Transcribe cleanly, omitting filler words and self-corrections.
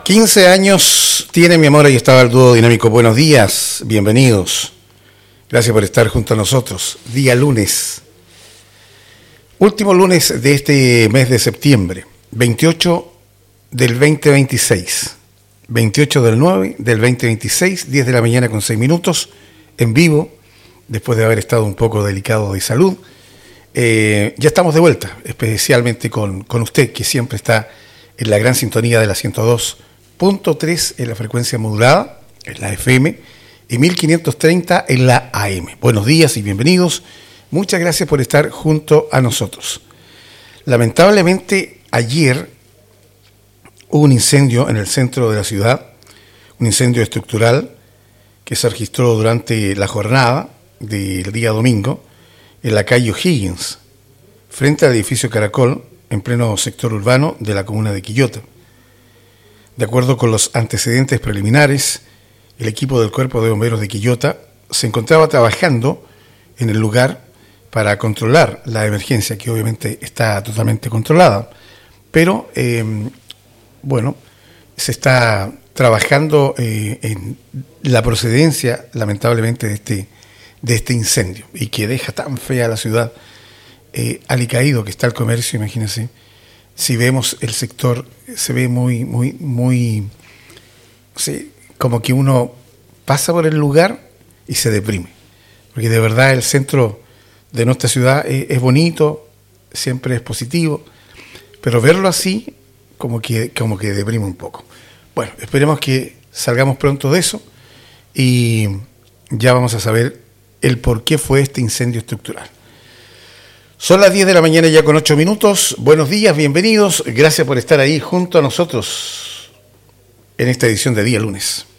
15 años tiene mi amor, ahí estaba el dúo dinámico. Buenos días, bienvenidos. Gracias por estar junto a nosotros. Día lunes. Último lunes de este mes de septiembre. 28 del 2026. 28 del 9 del 2026, 10 de la mañana con 6 minutos, en vivo, después de haber estado un poco delicado de salud. Ya estamos de vuelta, especialmente con usted, que siempre está en la gran sintonía de la 102.3 en la frecuencia modulada, en la FM, y 1530 en la AM. Buenos días y bienvenidos. Muchas gracias por estar junto a nosotros. Lamentablemente, ayer hubo un incendio en el centro de la ciudad, un incendio estructural que se registró durante la jornada del día domingo en la calle O'Higgins, frente al edificio Caracol, en pleno sector urbano de la comuna de Quillota. De acuerdo con los antecedentes preliminares, el equipo del Cuerpo de Bomberos de Quillota se encontraba trabajando en el lugar para controlar la emergencia, que obviamente está totalmente controlada, pero se está trabajando en la procedencia, lamentablemente, de este incendio, y que deja tan fea la ciudad, alicaído que está el comercio. Imagínense, si vemos el sector, se ve muy, sí, como que uno pasa por el lugar y se deprime, porque de verdad el centro de nuestra ciudad es bonito, siempre es positivo, pero verlo así como que deprime un poco. Bueno, esperemos que salgamos pronto de eso y ya vamos a saber el por qué fue este incendio estructural. Son las 10 de la mañana ya con 8 minutos. Buenos días, bienvenidos. Gracias por estar ahí junto a nosotros en esta edición de Día Lunes.